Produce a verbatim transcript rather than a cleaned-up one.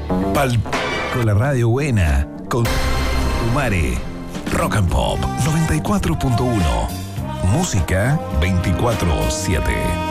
Pal con la radio buena. Con Umare. Rock and Pop noventa y cuatro punto uno. Música veinticuatro siete.